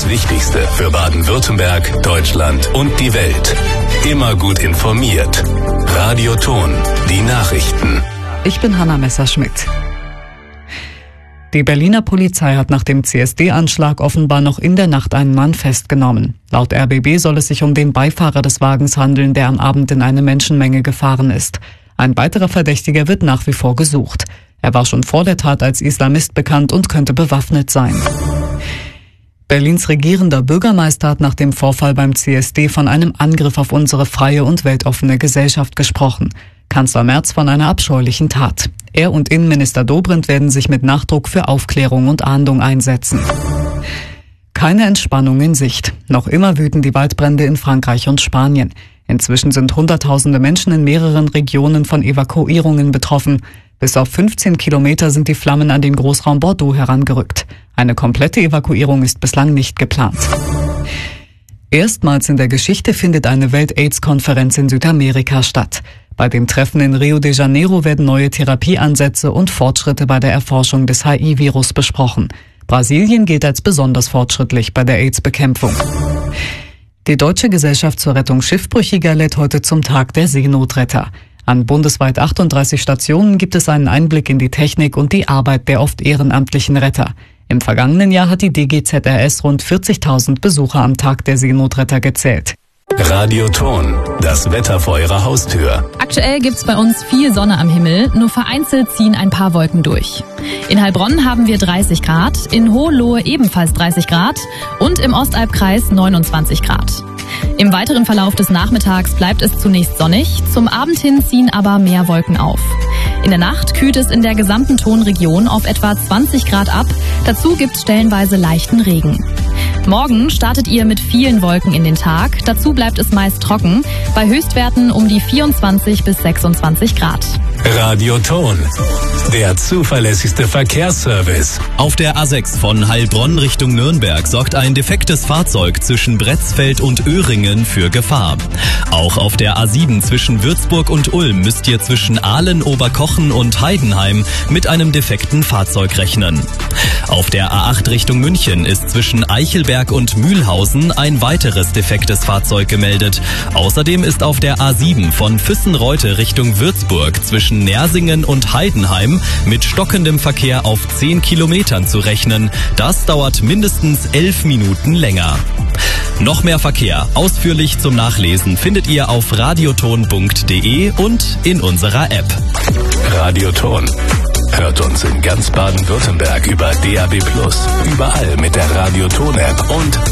Wichtigste für Baden-Württemberg, Deutschland und die Welt. Immer gut informiert. Radio Ton, die Nachrichten. Ich bin Hanna Messerschmidt. Die Berliner Polizei hat nach dem CSD-Anschlag offenbar noch in der Nacht einen Mann festgenommen. Laut RBB soll es sich um den Beifahrer des Wagens handeln, der am Abend in eine Menschenmenge gefahren ist. Ein weiterer Verdächtiger wird nach wie vor gesucht. Er war schon vor der Tat als Islamist bekannt und könnte bewaffnet sein. Berlins regierender Bürgermeister hat nach dem Vorfall beim CSD von einem Angriff auf unsere freie und weltoffene Gesellschaft gesprochen. Kanzler Merz von einer abscheulichen Tat. Er und Innenminister Dobrindt werden sich mit Nachdruck für Aufklärung und Ahndung einsetzen. Keine Entspannung in Sicht. Noch immer wüten die Waldbrände in Frankreich und Spanien. Inzwischen sind Hunderttausende Menschen in mehreren Regionen von Evakuierungen betroffen. Bis auf 15 Kilometer sind die Flammen an den Großraum Bordeaux herangerückt. Eine komplette Evakuierung ist bislang nicht geplant. Erstmals in der Geschichte findet eine Welt-AIDS-Konferenz in Südamerika statt. Bei dem Treffen in Rio de Janeiro werden neue Therapieansätze und Fortschritte bei der Erforschung des HIV-Virus besprochen. Brasilien gilt als besonders fortschrittlich bei der AIDS-Bekämpfung. Die Deutsche Gesellschaft zur Rettung Schiffbrüchiger lädt heute zum Tag der Seenotretter. An bundesweit 38 Stationen gibt es einen Einblick in die Technik und die Arbeit der oft ehrenamtlichen Retter. Im vergangenen Jahr hat die DGZRS rund 40.000 Besucher am Tag der Seenotretter gezählt. Radio Ton, das Wetter vor Ihrer Haustür. Aktuell gibt's bei uns viel Sonne am Himmel, nur vereinzelt ziehen ein paar Wolken durch. In Heilbronn haben wir 30 Grad, in Hohenlohe ebenfalls 30 Grad und im Ostalbkreis 29 Grad. Im weiteren Verlauf des Nachmittags bleibt es zunächst sonnig, zum Abend hin ziehen aber mehr Wolken auf. In der Nacht kühlt es in der gesamten Tonregion auf etwa 20 Grad ab, dazu gibt's stellenweise leichten Regen. Morgen startet ihr mit vielen Wolken in den Tag, dazu bleibt es meist trocken, bei Höchstwerten um die 24 bis 26 Grad. Radio Ton, der zuverlässigste Verkehrsservice. Auf der A6 von Heilbronn Richtung Nürnberg sorgt ein defektes Fahrzeug zwischen Bretzfeld und Öhringen für Gefahr. Auch auf der A7 zwischen Würzburg und Ulm müsst ihr zwischen Aalen, Oberkochen und Heidenheim mit einem defekten Fahrzeug rechnen. Auf der A8 Richtung München ist zwischen Eichelberg und Mühlhausen ein weiteres defektes Fahrzeug gemeldet. Außerdem ist auf der A7 von Füssenreute Richtung Würzburg zwischen Nersingen und Heidenheim mit stockendem Verkehr auf 10 Kilometern zu rechnen. Das dauert mindestens 11 Minuten länger. Noch mehr Verkehr, ausführlich zum Nachlesen, findet ihr auf radioton.de und in unserer App. Radio Ton. Hört uns in ganz Baden-Württemberg über DAB+, überall mit der Radio Ton App und